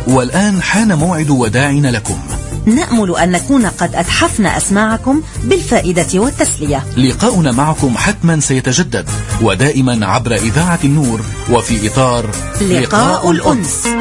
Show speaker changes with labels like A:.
A: والآن حان موعد وداعنا لكم.
B: نأمل أن نكون قد أتحفنا أسماعكم بالفائدة والتسلية.
A: لقاؤنا معكم حتما سيتجدد، ودائما عبر إذاعة النور، وفي إطار
B: لقاء الأنس.